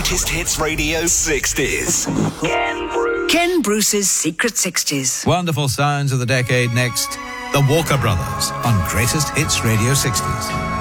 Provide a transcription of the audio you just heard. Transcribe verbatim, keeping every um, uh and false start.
Greatest Hits Radio sixties. Ken Bruce. Ken Bruce's Secret sixties. Wonderful sounds of the decade next. The Walker Brothers on Greatest Hits Radio sixties.